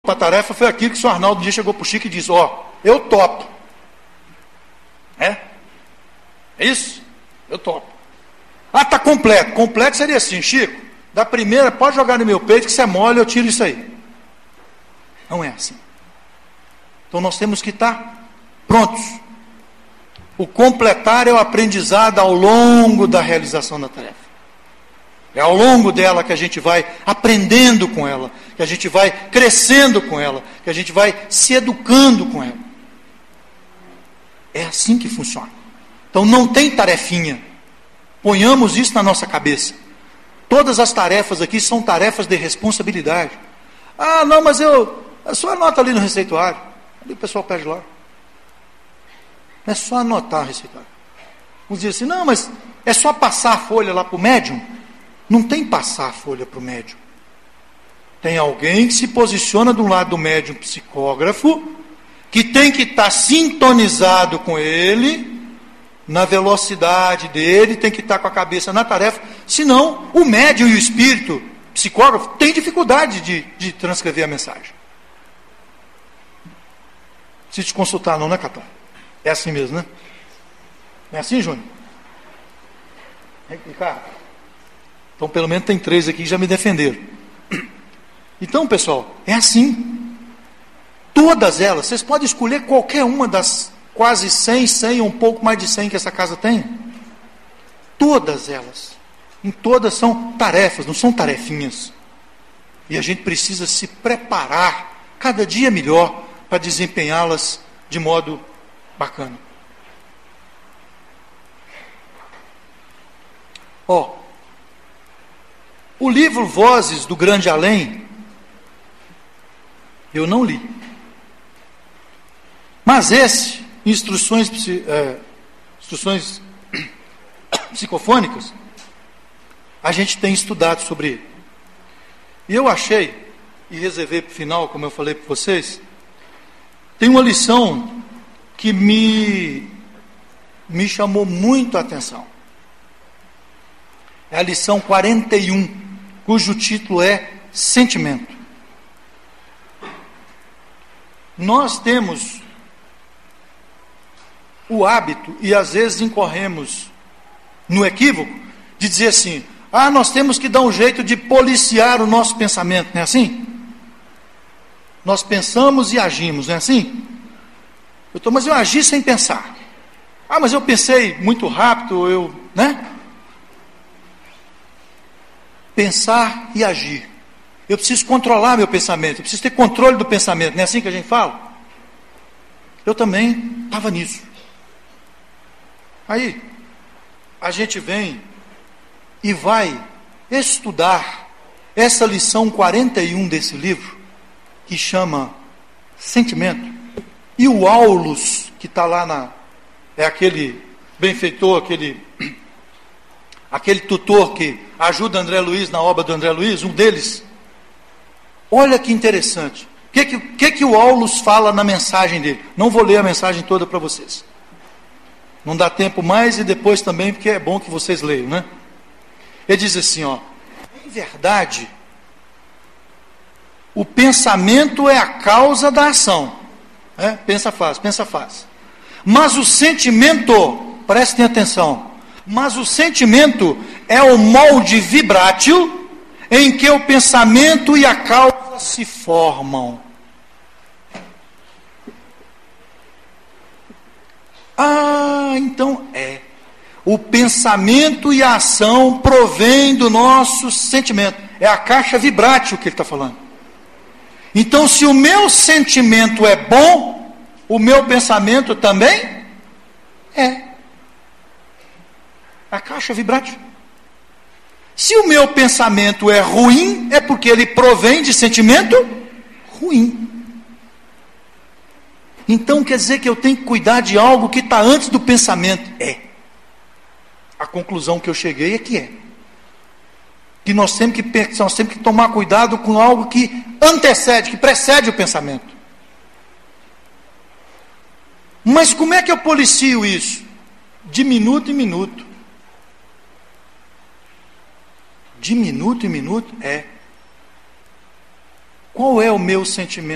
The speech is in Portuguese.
A tarefa foi aquilo que o senhor Arnaldo um dia chegou para o Chico e disse: eu topo. É isso? Eu topo. Está completo. Completo seria assim: Chico, da primeira, pode jogar no meu peito que você é mole, eu tiro isso aí. Não é assim. Então nós temos que estar prontos. O completar é o aprendizado ao longo da realização da tarefa. É ao longo dela que a gente vai aprendendo com ela, que a gente vai crescendo com ela, que a gente vai se educando com ela. É assim que funciona. Então não tem tarefinha. Ponhamos isso na nossa cabeça. Todas as tarefas aqui são tarefas de responsabilidade. Não, mas é só anota ali no receituário. Ali o pessoal pede lá. Não é só anotar o receituário. Vamos dizer assim: não, mas é só passar a folha lá para o médium. Não tem passar a folha para o médium. Tem alguém que se posiciona do lado do médium psicógrafo, que tem que estar sintonizado com ele, na velocidade dele, tem que estar com a cabeça na tarefa, senão o médium e o espírito psicógrafo têm dificuldade de transcrever a mensagem. Se te consultar não, né, Catão? É assim mesmo, né? Não é assim, Júnior? Ricardo? Então, pelo menos tem 3 aqui que já me defenderam. Então, pessoal, é assim. Todas elas, vocês podem escolher qualquer uma das quase 100 ou um pouco mais de 100 que essa casa tem. Todas elas. Em todas são tarefas, não são tarefinhas. E a gente precisa se preparar cada dia melhor para desempenhá-las de modo bacana. O livro Vozes do Grande Além, eu não li. Mas esse, instruções psicofônicas, a gente tem estudado sobre ele. E eu achei, e reservei para o final, como eu falei para vocês, tem uma lição que me chamou muito a atenção. É a lição 41, cujo título é Sentimento. Nós temos o hábito, e às vezes incorremos no equívoco, de dizer assim: nós temos que dar um jeito de policiar o nosso pensamento, não é assim? Nós pensamos e agimos, não é assim? Mas eu agi sem pensar. Mas eu pensei muito rápido, né? Pensar e agir. Eu preciso controlar meu pensamento, eu preciso ter controle do pensamento, não é assim que a gente fala? Eu também estava nisso. Aí, a gente vem e vai estudar essa lição 41 desse livro, que chama Sentimento. E o Aulus, que está lá é aquele benfeitor, aquele tutor que ajuda André Luiz na obra do André Luiz, um deles. Olha que interessante. O que o Aulus fala na mensagem dele? Não vou ler a mensagem toda para vocês. Não dá tempo mais, e depois também, porque é bom que vocês leiam, né? Ele diz assim, em verdade, o pensamento é a causa da ação. Pensa faz. Mas o sentimento, prestem atenção, mas o sentimento é o molde vibrátil em que o pensamento e a causa se formam. Então o pensamento e a ação provém do nosso sentimento. É a caixa vibrátil que ele está falando. Então, se o meu sentimento é bom, o meu pensamento também é. A caixa vibrátil. Se o meu pensamento é ruim, é porque ele provém de sentimento ruim. Então quer dizer que eu tenho que cuidar de algo que está antes do pensamento. A conclusão que eu cheguei é que é. Que nós temos que tomar cuidado com algo que antecede, que precede o pensamento. Mas como é que eu policio isso? De minuto em minuto. De minuto em minuto Qual é o meu sentimento?